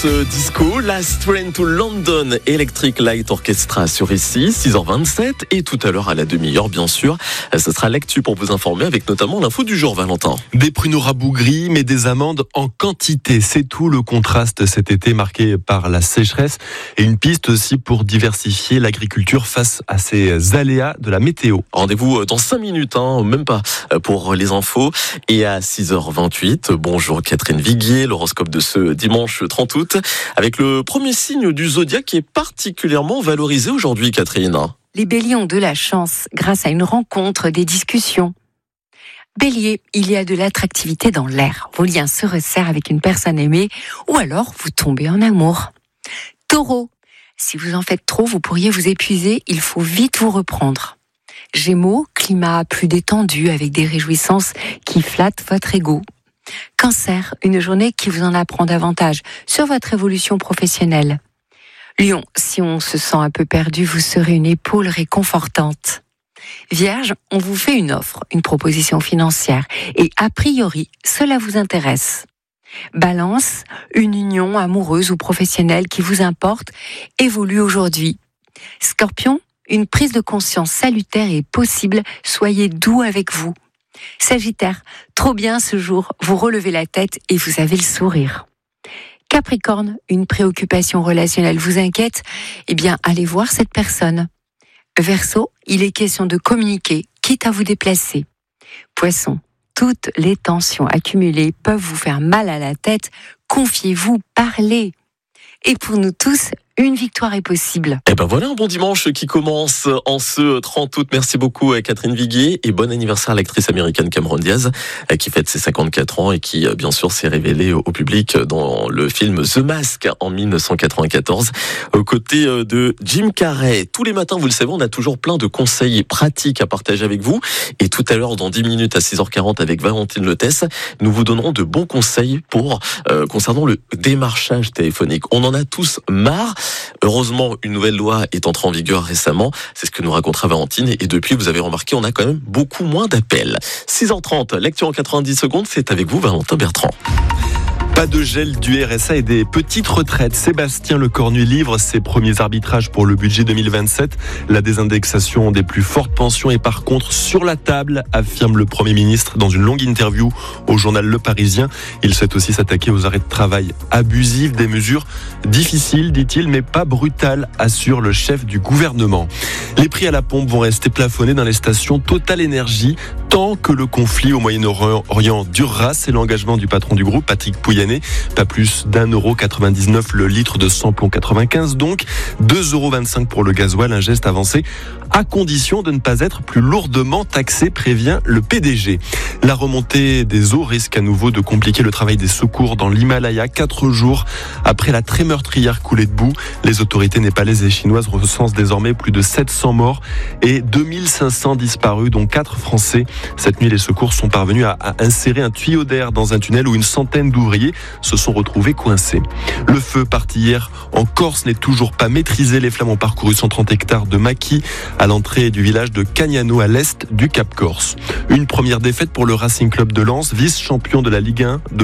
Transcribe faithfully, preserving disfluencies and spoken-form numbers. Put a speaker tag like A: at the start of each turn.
A: disco, Last Train to London, Electric Light Orchestra sur ici, six heures vingt-sept, et tout à l'heure à la demi-heure, bien sûr, ce sera l'actu pour vous informer avec notamment l'info du jour, Valentin.
B: Des pruneaux rabougris, mais des amandes en quantité. C'est tout le contraste cet été marqué par la sécheresse et une piste aussi pour diversifier l'agriculture face à ces aléas de la météo.
A: Rendez-vous dans cinq minutes, hein, même pas, pour les infos. Et à six heures vingt-huit, bonjour Catherine Viguier, l'horoscope de ce dimanche trente août, avec le premier signe du zodiaque qui est particulièrement valorisé aujourd'hui, Catherine.
C: Les béliers ont de la chance grâce à une rencontre, des discussions. Bélier, il y a de l'attractivité dans l'air. Vos liens se resserrent avec une personne aimée ou alors vous tombez en amour. Taureau, si vous en faites trop, vous pourriez vous épuiser, il faut vite vous reprendre. Gémeaux, climat plus détendu avec des réjouissances qui flattent votre ego. Cancer, une journée qui vous en apprend davantage sur votre évolution professionnelle. Lion, si on se sent un peu perdu, vous serez une épaule réconfortante. Vierge, on vous fait une offre, une proposition financière et a priori, cela vous intéresse. Balance, une union amoureuse ou professionnelle qui vous importe évolue aujourd'hui. Scorpion, une prise de conscience salutaire est possible, soyez doux avec vous. Sagittaire, trop bien ce jour, vous relevez la tête et vous avez le sourire. Capricorne, une préoccupation relationnelle vous inquiète, eh bien allez voir cette personne. Verseau, il est question de communiquer, quitte à vous déplacer. Poisson, toutes les tensions accumulées peuvent vous faire mal à la tête, confiez-vous, parlez. Et pour nous tous, une victoire est possible.
A: Et ben voilà un bon dimanche qui commence en ce trente août. Merci beaucoup à Catherine Viguier et bon anniversaire à l'actrice américaine Cameron Diaz qui fête ses cinquante-quatre ans et qui bien sûr s'est révélée au public dans le film The Mask en dix-neuf cent quatre-vingt-quatorze aux côtés de Jim Carrey. Tous les matins, vous le savez, on a toujours plein de conseils pratiques à partager avec vous et tout à l'heure dans dix minutes à six heures quarante avec Valentine Lotès, nous vous donnerons de bons conseils pour euh, concernant le démarchage téléphonique. On en a tous marre. Heureusement, une nouvelle loi est entrée en vigueur récemment. C'est ce que nous racontera Valentine. Et depuis, vous avez remarqué, on a quand même beaucoup moins d'appels. six heures trente, lecture en quatre-vingt-dix secondes. C'est avec vous, Valentin Bertrand.
B: Pas de gel du R S A et des petites retraites. Sébastien Lecornu livre ses premiers arbitrages pour le budget deux mille vingt-sept. La désindexation des plus fortes pensions est par contre sur la table, affirme le Premier ministre dans une longue interview au journal Le Parisien. Il souhaite aussi s'attaquer aux arrêts de travail abusifs, des mesures difficiles, dit-il, mais pas brutales, assure le chef du gouvernement. Les prix à la pompe vont rester plafonnés dans les stations Total Énergie tant que le conflit au Moyen-Orient durera. C'est l'engagement du patron du groupe, Patrick Pouyanné. Pas plus d'un euro quatre-vingt-dix-neuf le litre de samplon quatre-vingt-quinze, donc deux euros vingt-cinq pour le gasoil, un geste avancé à condition de ne pas être plus lourdement taxé, prévient le P D G. La remontée des eaux risque à nouveau de compliquer le travail des secours dans l'Himalaya. Quatre jours après la très meurtrière coulée de boue, les autorités népalaises et chinoises recensent désormais plus de sept cents morts et deux mille cinq cents disparus, dont quatre Français. Cette nuit, les secours sont parvenus à, à insérer un tuyau d'air dans un tunnel où une centaine d'ouvriers se sont retrouvés coincés. Le feu parti hier en Corse n'est toujours pas maîtrisé. Les flammes ont parcouru cent trente hectares de maquis à l'entrée du village de Cagnano à l'est du Cap Corse. Une première défaite pour le Racing Club de Lens, vice-champion de la Ligue un de